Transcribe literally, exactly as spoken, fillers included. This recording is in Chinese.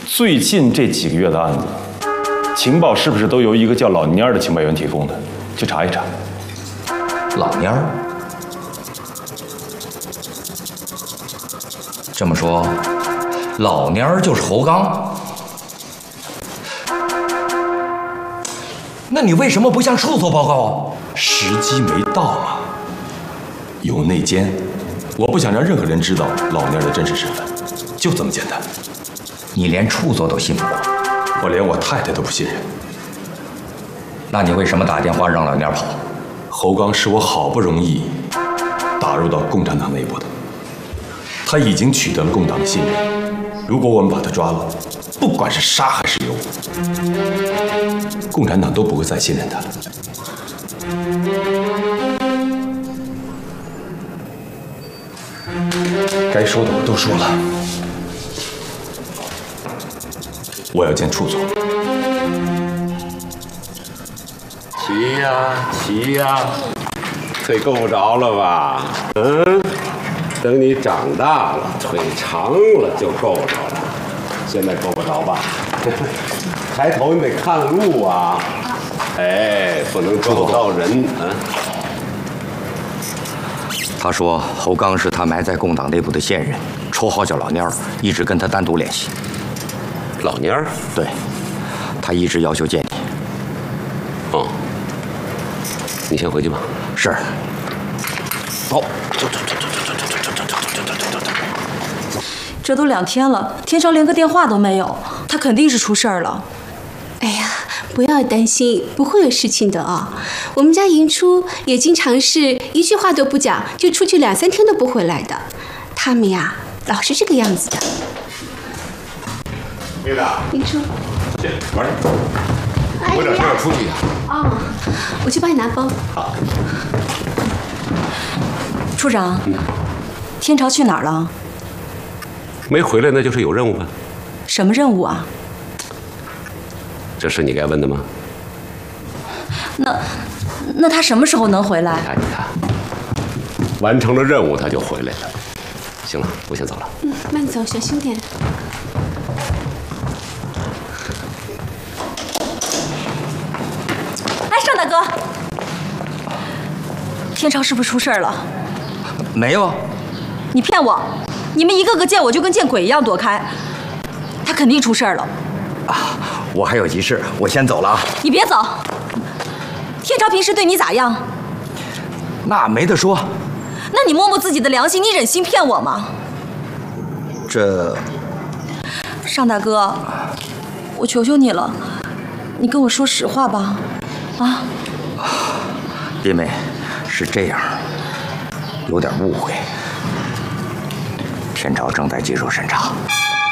最近这几个月的案子，情报是不是都由一个叫老蔫儿的情报员提供的？去查一查。 老蔫儿？这么说，老蔫儿就是侯刚？那你为什么不向处所报告啊？ 时机没到嘛。有内奸，我不想让任何人知道老蔫儿的真实身份，就这么简单。 你连处所都信不过， 我连我太太都不信任。 那你为什么打电话让老蔫跑？ 侯刚是我好不容易打入到共产党内部的，他已经取得了共党的信任。如果我们把他抓了，不管是杀还是留，共产党都不会再信任他了。该说的我都说了。我要见处所。 骑呀骑呀，腿够不着了吧？嗯，等你长大了，腿长了就够着了。现在够不着吧？抬头你得看路啊！哎，不能撞到人啊！ 他说侯刚是他埋在共党内部的线人，绰号叫老蔫儿，一直跟他单独联系。 老蔫儿？ 对，他一直要求见你。 哦，你先回去吧。 是。 走。 这都两天了，天朝连个电话都没有，他肯定是出事儿了。 哎呀，不要担心，不会有事情的啊。我们家迎初也经常是一句话都不讲，就出去两三天都不回来的。他们呀，老是这个样子的。 妹子， 迎初， 去玩去。我有点事要出去呀。 哦，我去帮你拿包。 好。 处长，嗯、天朝去哪儿了？ 没回来，那就是有任务吧？ 什么任务啊？ 这是你该问的吗？ 那那他什么时候能回来？ 你看，你看，完成了任务他就回来了。行了，我先走了。 嗯，慢走，小心点。 哎，尚大哥，天朝是不是出事儿了？ 没有。 你骗我！你们一个个见我就跟见鬼一样躲开，他肯定出事儿了。 啊，我还有急事，我先走了啊。 你别走。天朝平时对你咋样？ 那没得说。 那你摸摸自己的良心，你忍心骗我吗？ 这， 尚大哥，我求求你了，你跟我说实话吧，啊？ 弟妹，是这样，有点误会。天朝正在接受审查。